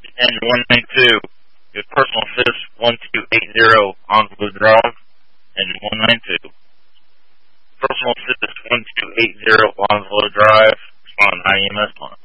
And 192. Your personal assist 1280 Onslow Drive. And 192. Personal assist 1280 Onslow Drive. Respond 9 EMS 1.